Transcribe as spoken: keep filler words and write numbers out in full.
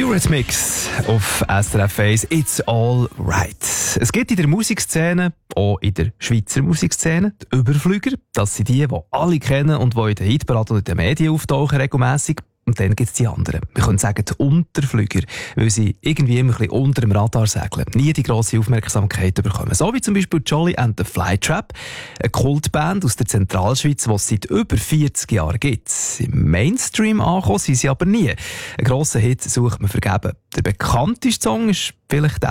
Mix auf S R F eins, It's All Right. Es gibt in der Musikszene, auch in der Schweizer Musikszene, die Überflüger. Das sind die, die alle kennen und die in den Hitparaden und in den Medien auftauchen regelmässig. Und dann gibt es die anderen. Wir können sagen, die Unterflüger, weil sie irgendwie immer ein bisschen unter dem Radar segeln, nie die grosse Aufmerksamkeit bekommen. So wie zum Beispiel Jolly and the Flytrap, eine Kultband aus der Zentralschweiz, die es seit über vierzig Jahren gibt. Im Mainstream angekommen sind sie aber nie. Einen grossen Hit sucht man vergeben. Der bekannteste Song ist vielleicht der